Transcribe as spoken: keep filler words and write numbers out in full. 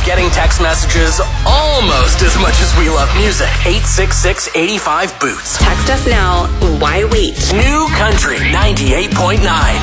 getting text messages almost as much as we love music. eight six six, eight five, boots. Text us now. Why wait? New Country ninety-eight point nine.